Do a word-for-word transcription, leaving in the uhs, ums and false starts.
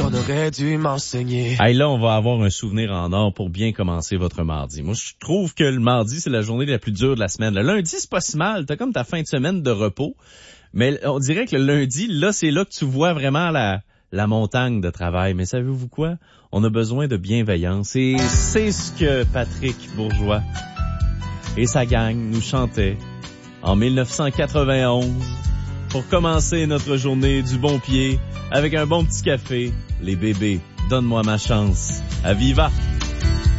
on aurait dû m'enseigner. Hey, là, on va avoir un souvenir en or pour bien commencer votre mardi. Moi, je trouve que le mardi, c'est la journée la plus dure de la semaine. Le lundi, c'est pas si mal. T'as comme ta fin de semaine de repos. Mais on dirait que le lundi, là, c'est là que tu vois vraiment la, la montagne de travail. Mais savez-vous quoi? On a besoin de bienveillance. Et c'est ce que Patrick Bourgeois et sa gang nous chantaient en dix-neuf cent quatre-vingt-onze pour commencer notre journée du bon pied avec un bon petit café. Les bébés, donne-moi ma chance. À Viva!